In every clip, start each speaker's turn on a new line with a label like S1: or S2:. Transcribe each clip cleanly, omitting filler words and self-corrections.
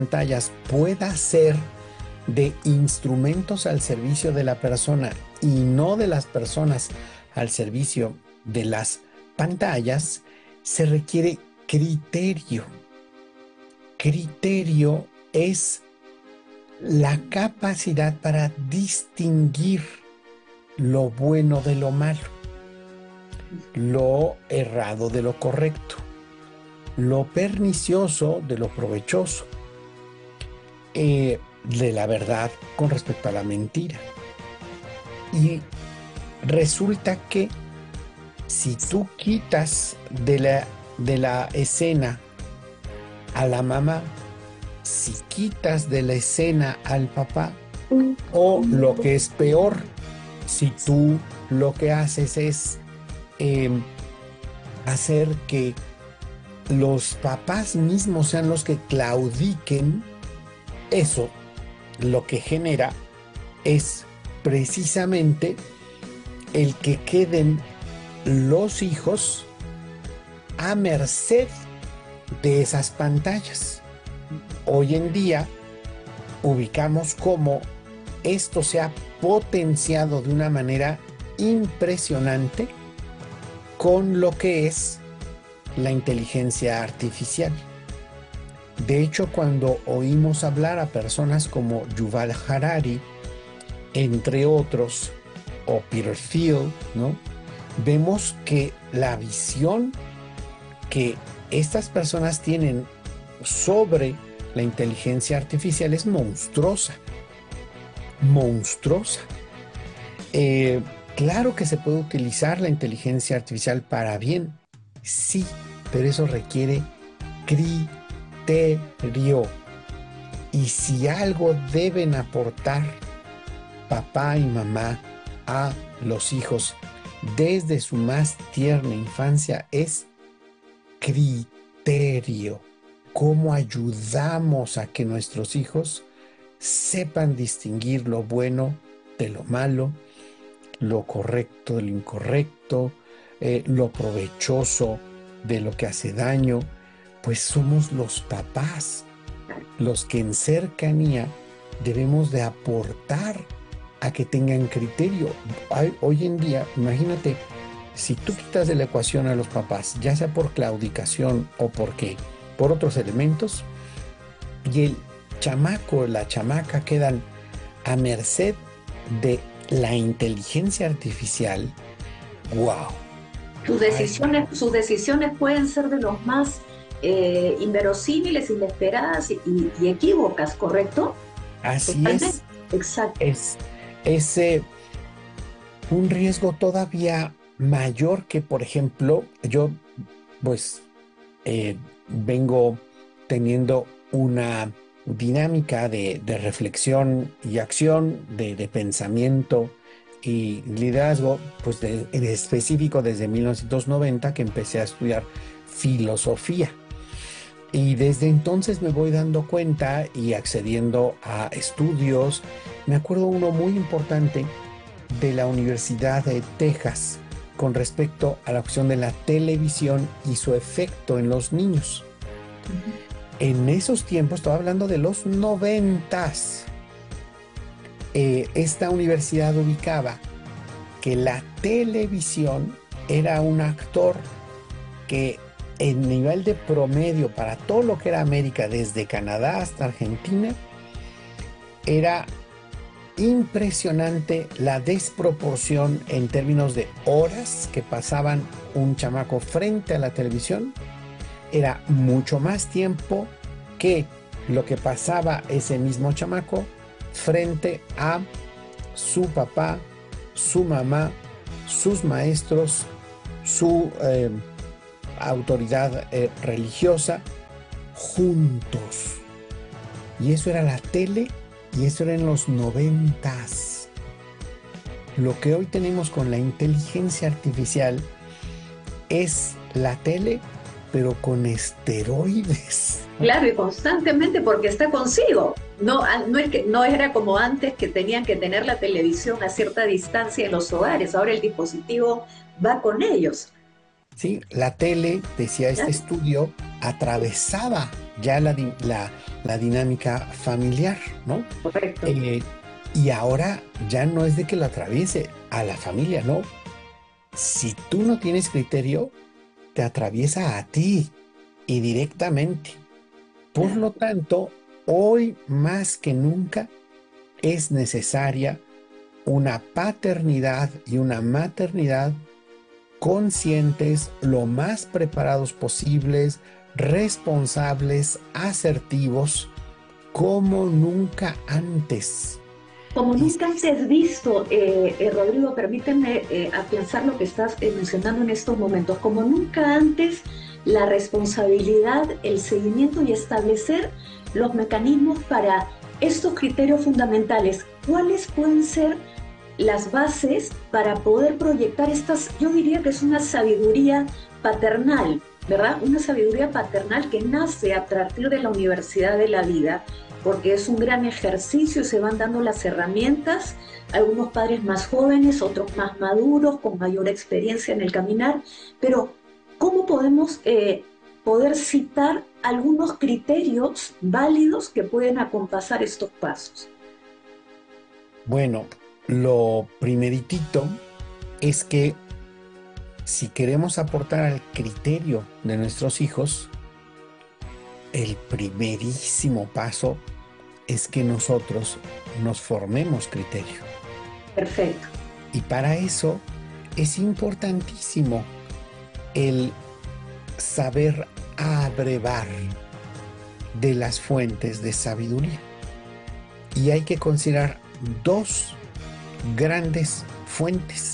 S1: pantallas pueda ser de instrumentos al servicio de la persona y no de las personas al servicio de las pantallas, se requiere criterio. Criterio es la capacidad para distinguir lo bueno de lo malo, lo errado de lo correcto, lo pernicioso de lo provechoso, de la verdad con respecto a la mentira. Y resulta que si tú quitas de la escena a la mamá, si quitas de la escena al papá, o lo que es peor, si tú lo que haces es hacer que los papás mismos sean los que claudiquen, eso lo que genera es precisamente el que queden los hijos a merced de esas pantallas. Hoy en día ubicamos cómo esto se ha potenciado de una manera impresionante con lo que es la inteligencia artificial. De hecho, cuando oímos hablar a personas como Yuval Harari, entre otros, o Peter Thiel, ¿no? Vemos que la visión que estas personas tienen sobre la inteligencia artificial es monstruosa. Monstruosa. Claro que se puede utilizar la inteligencia artificial para bien, sí, pero eso requiere criterio. Y si algo deben aportar papá y mamá a los hijos desde su más tierna infancia es criterio. ¿Cómo ayudamos a que nuestros hijos sepan distinguir lo bueno de lo malo, lo correcto de lo incorrecto, lo provechoso de lo que hace daño? Pues somos los papás los que en cercanía debemos de aportar a que tengan criterio. Hoy en día, imagínate, si tú quitas de la ecuación a los papás, ya sea por claudicación o por otros elementos, y el chamaco, la chamaca quedan a merced de la inteligencia artificial. ¡Wow!
S2: Sus decisiones pueden ser de los más inverosímiles, inesperadas y equívocas, ¿correcto?
S1: Así
S2: Totalmente.
S1: es.
S2: Exacto.
S1: Es un riesgo todavía mayor que, por ejemplo, yo pues vengo teniendo una dinámica de reflexión y acción, de pensamiento y liderazgo, pues en específico desde 1990 que empecé a estudiar filosofía. Y desde entonces me voy dando cuenta y accediendo a estudios. Me acuerdo uno muy importante de la Universidad de Texas con respecto a la cuestión de la televisión y su efecto en los niños. En esos tiempos, estaba hablando de los 90s, esta universidad ubicaba que la televisión era un actor que el nivel de promedio para todo lo que era América, desde Canadá hasta Argentina, era impresionante la desproporción en términos de horas que pasaban un chamaco frente a la televisión. Era mucho más tiempo que lo que pasaba ese mismo chamaco frente a su papá, su mamá, sus maestros, su autoridad religiosa, juntos. Y eso era la tele, y eso era en los 90s. Lo que hoy tenemos con la inteligencia artificial es la tele, pero con esteroides.
S2: Claro, y constantemente porque está consigo. No, no era como antes que tenían que tener la televisión a cierta distancia en los hogares. Ahora el dispositivo va con ellos.
S1: Sí, la tele, decía este
S2: Claro.
S1: estudio, atravesaba ya la dinámica familiar, ¿no?
S2: Correcto.
S1: Eh, y ahora ya no es de que lo atraviese a la familia, ¿no? Si tú no tienes criterio, te atraviesa a ti y directamente. Por
S2: Claro.
S1: lo tanto, hoy más que nunca es necesaria una paternidad y una maternidad conscientes, lo más preparados posibles, responsables, asertivos, como nunca antes.
S2: Como
S1: Y
S2: nunca antes visto, Rodrigo, permíteme a pensar lo que estás mencionando en estos momentos. Como nunca antes, la responsabilidad, el seguimiento y establecer los mecanismos para estos criterios fundamentales. ¿Cuáles pueden ser las bases para poder proyectar estas? Yo diría que es una sabiduría paternal, ¿verdad? Una sabiduría paternal que nace a partir de la universidad de la vida, porque es un gran ejercicio, se van dando las herramientas, algunos padres más jóvenes, otros más maduros, con mayor experiencia en el caminar, pero ¿cómo podemos poder citar algunos criterios válidos que pueden acompasar estos pasos?
S1: bueno, lo primeritito es que si queremos aportar al criterio de nuestros hijos, el primerísimo paso es que nosotros nos formemos criterio.
S2: Perfecto.
S1: Y para eso es importantísimo el saber abrevar de las fuentes de sabiduría. Y hay que considerar dos grandes fuentes.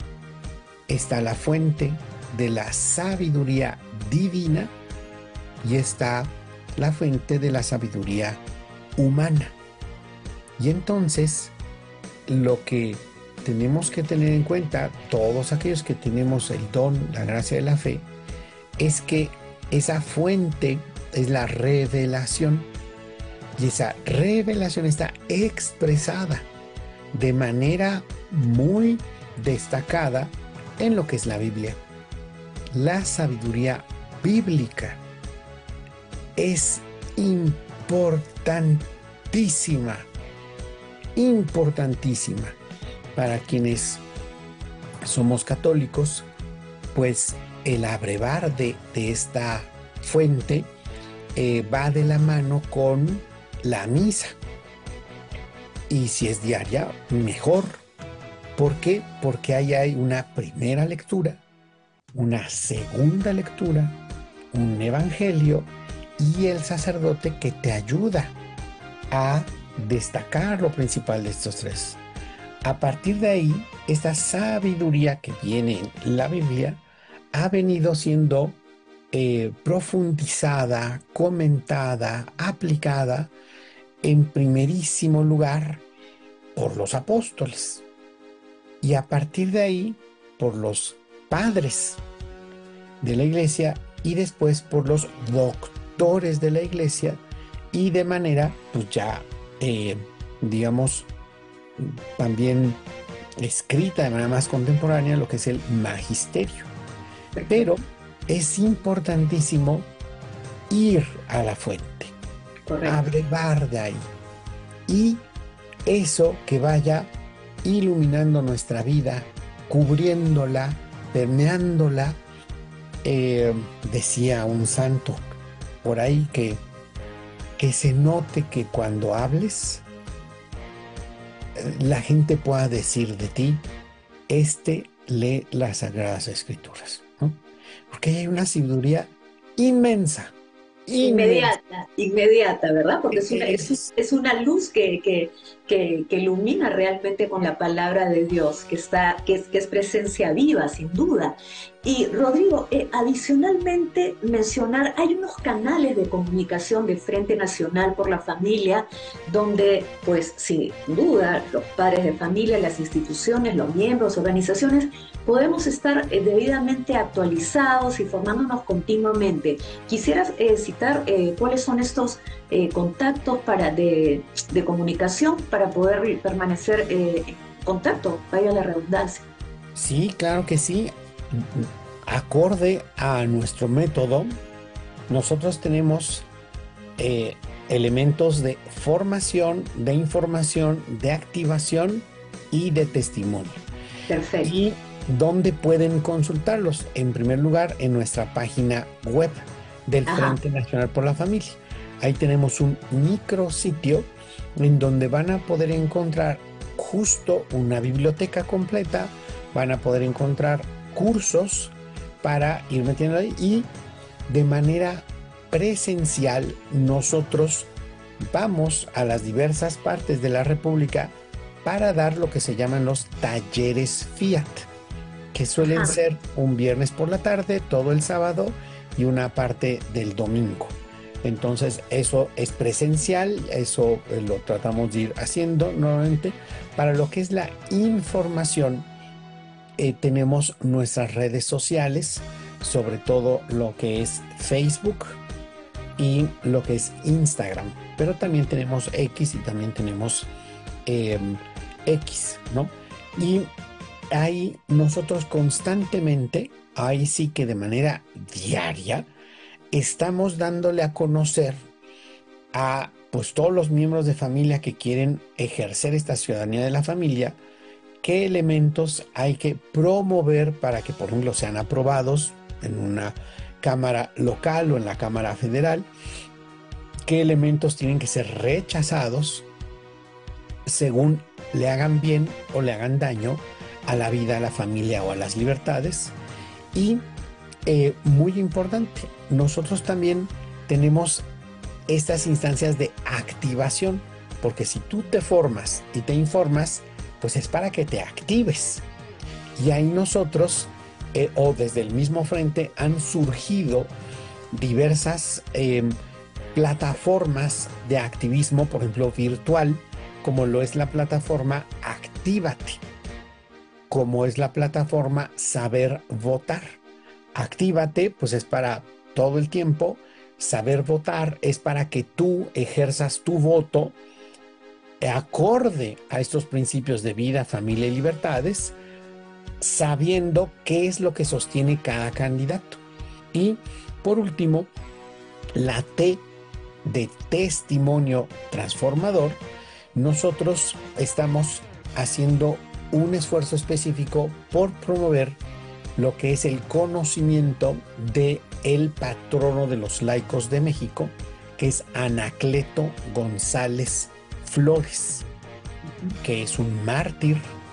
S1: Está la fuente de la sabiduría divina y está la fuente de la sabiduría humana. Y entonces, lo que tenemos que tener en cuenta, todos aquellos que tenemos el don, la gracia de la fe, es que esa fuente es la revelación. Y esa revelación está expresada de manera muy destacada en lo que es la Biblia. La sabiduría bíblica es importantísima, importantísima para quienes somos católicos, pues el abrevar de esta fuente va de la mano con la misa. Y si es diaria, mejor. ¿Por qué? Porque ahí hay una primera lectura, una segunda lectura, un evangelio y el sacerdote que te ayuda a destacar lo principal de estos tres. A partir de ahí, esta sabiduría que viene en la Biblia ha venido siendo profundizada, comentada, aplicada en primerísimo lugar por los apóstoles y a partir de ahí por los padres de la iglesia y después por los doctores de la iglesia y de manera pues ya digamos también escrita de manera más contemporánea lo que es el magisterio. Pero
S2: Perfecto.
S1: es importantísimo ir a la fuente,
S2: Correcto.
S1: abrevar de ahí y eso que vaya iluminando nuestra vida, cubriéndola, permeándola. Decía un santo por ahí que se note que cuando hables, la gente pueda decir de ti, lee las Sagradas Escrituras, ¿no? Porque hay una sabiduría inmensa, inmensa.
S2: Inmediata, inmediata, ¿verdad? Porque
S1: Es,
S2: es una luz que ilumina realmente con la palabra de Dios, que es presencia viva, sin duda. Y Rodrigo, adicionalmente mencionar, hay unos canales de comunicación del Frente Nacional por la Familia, donde, pues, sin duda, los padres de familia, las instituciones, los miembros, organizaciones, podemos estar debidamente actualizados y formándonos continuamente. Quisieras citar cuáles son estos contactos de comunicación para poder permanecer en contacto, vaya la redundancia.
S1: sí, claro que sí. Acorde a nuestro método, nosotros tenemos eh, elementos de formación, de información, de activación y de testimonio.
S2: Perfecto.
S1: ¿Y dónde pueden consultarlos? En primer lugar, en nuestra página web del
S2: Ajá,
S1: Frente Nacional por la Familia. Ahí tenemos un micrositio en donde van a poder encontrar justo una biblioteca completa, van a poder encontrar cursos para ir metiendo ahí, y de manera presencial nosotros vamos a las diversas partes de la República para dar lo que se llaman los talleres Fiat, que suelen
S2: ajá.
S1: ser un viernes por la tarde, todo el sábado y una parte del domingo. Entonces eso es presencial, eso lo tratamos de ir haciendo nuevamente. Para lo que es la información, tenemos nuestras redes sociales, sobre todo lo que es Facebook y lo que es Instagram, pero también tenemos X y también tenemos eh, X, ¿no? Y ahí nosotros constantemente, ahí sí que de manera diaria, estamos dándole a conocer a pues todos los miembros de familia que quieren ejercer esta ciudadanía de la familia, qué elementos hay que promover para que, por ejemplo, sean aprobados en una cámara local o en la Cámara Federal, qué elementos tienen que ser rechazados según le hagan bien o le hagan daño a la vida, a la familia o a las libertades. Y muy importante, nosotros también tenemos estas instancias de activación, porque si tú te formas y te informas, pues es para que te actives. Y ahí nosotros, o desde el mismo frente, han surgido diversas plataformas de activismo, por ejemplo, virtual, como lo es la plataforma Actívate, como es la plataforma Saber Votar. Actívate, pues es para todo el tiempo. Saber Votar es para que tú ejerzas tu voto acorde a estos principios de vida, familia y libertades, sabiendo qué es lo que sostiene cada candidato. Y por último, la T de testimonio transformador. Nosotros estamos haciendo un esfuerzo específico por promover lo que es el conocimiento de el patrono de los laicos de México, que es Anacleto González Flores, que es un mártir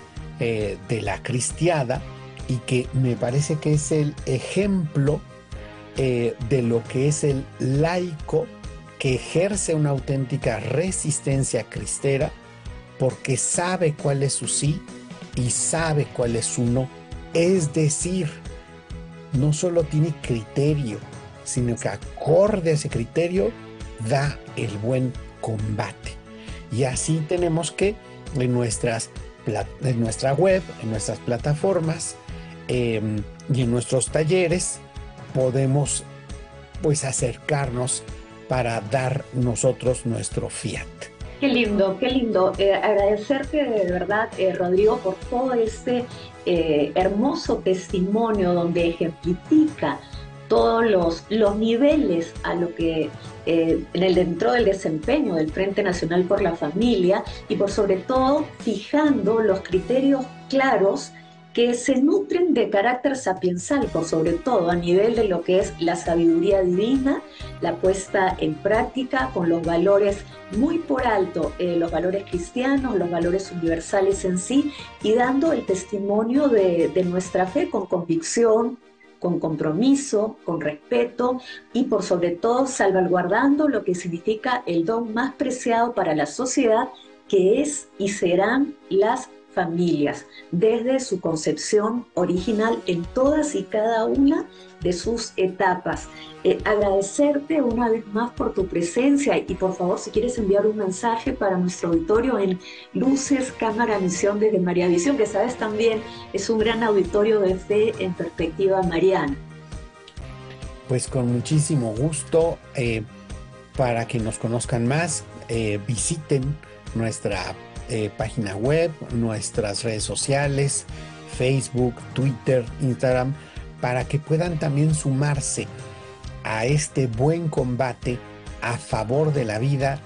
S1: de la cristiada y que me parece que es el ejemplo de lo que es el laico que ejerce una auténtica resistencia cristera porque sabe cuál es su sí y sabe cuál es su no. Es decir, no solo tiene criterio, sino que acorde a ese criterio da el buen combate. Y así tenemos que en nuestra web, en nuestras plataformas y en nuestros talleres podemos pues acercarnos para dar nosotros nuestro fiat.
S2: Qué lindo, qué lindo. Agradecerte de verdad, Rodrigo, por todo este hermoso testimonio donde ejemplifica todos los niveles a lo que dentro del desempeño del Frente Nacional por la Familia y por sobre todo fijando los criterios claros que se nutren de carácter sapiensal, por sobre todo a nivel de lo que es la sabiduría divina, la puesta en práctica con los valores muy por alto, los valores cristianos, los valores universales en sí, y dando el testimonio de nuestra fe con convicción, con compromiso, con respeto y por sobre todo salvaguardando lo que significa el don más preciado para la sociedad, que es y serán las familias, desde su concepción original en todas y cada una de sus etapas. Agradecerte una vez más por tu presencia y por favor si quieres enviar un mensaje para nuestro auditorio en Luces, Cámara, Misión desde María Visión, que sabes también es un gran auditorio de fe en perspectiva mariana.
S1: Pues con muchísimo gusto, para que nos conozcan más, visiten nuestra página web, nuestras redes sociales, Facebook, Twitter, Instagram, para que puedan también sumarse a este buen combate a favor de la vida